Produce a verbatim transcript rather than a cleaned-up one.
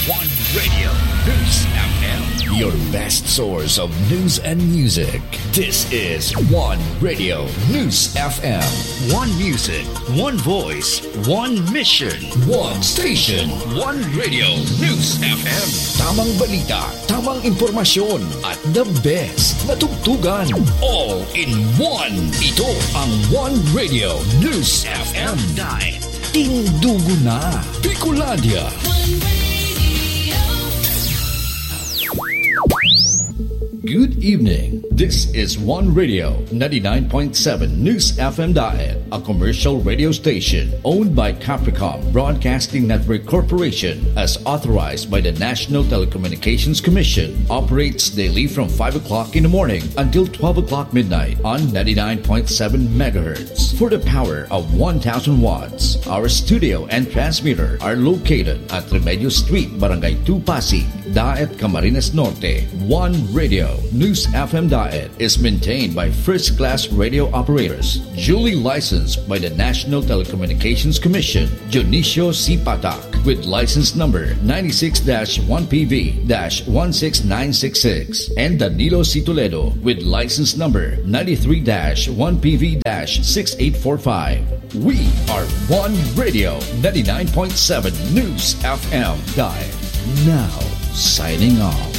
One Radio News F M, your best source of news and music. This is One Radio News F M. One music, one voice, one mission, one station, one Radio News F M. Tamang balita, tamang impormasyon, at the best na tugtugan. All in one. Ito ang One Radio News F M. Dahil tindugo na Bicolandia. Good evening. This is One Radio ninety-nine point seven News F M Daet, a commercial radio station owned by Capricorn Broadcasting Network Corporation as authorized by the National Telecommunications Commission. Operates daily from five o'clock in the morning until twelve o'clock midnight on ninety-nine point seven megahertz. For the power of one thousand watts, our studio and transmitter are located at Remedio Street, Barangay two, Pasig, Daet, Camarines Norte. One Radio News F M Daet is maintained by first-class radio operators, duly licensed by the National Telecommunications Commission, Dionisio C. Patak, with license number ninety-six dash one P V dash one six nine six six, and Danilo C. Toledo with license number ninety-three dash one P V dash six eight four five. We are One Radio ninety-nine point seven News F M Daet. Now, signing off.